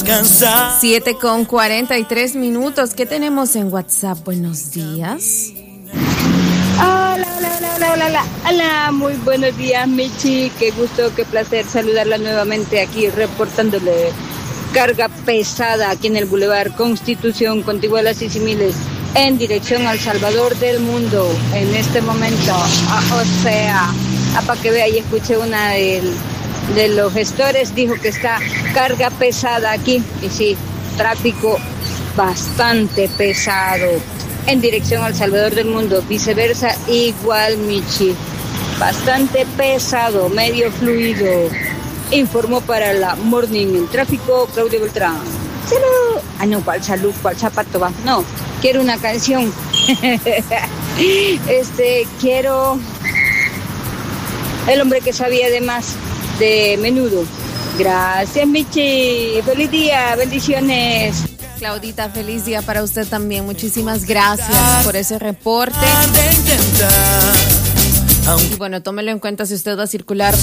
descansar. 7:43. ¿Qué tenemos en WhatsApp? Buenos días. Hola, muy buenos días, Michi. Qué gusto, qué placer saludarla nuevamente aquí, reportándole carga pesada aquí en el Boulevard Constitución, Contigualas y Similes, en dirección al Salvador del Mundo. En este momento, para que vea, y escuché una de los gestores, dijo que está carga pesada aquí. Y sí, tráfico bastante pesado en dirección al Salvador del Mundo, viceversa igual, Michi, bastante pesado, medio fluido. Informó para la Morning en Tráfico Claudia Beltrán. ¡Salud! Ah, no, ¿cuál salud? ¿Cuál zapato va? No, quiero una canción. Quiero El hombre que sabía de más, de Menudo. Gracias, Michi. Feliz día, bendiciones. Claudita, feliz día para usted también. Muchísimas gracias por ese reporte. Y bueno, tómelo en cuenta si usted va a circular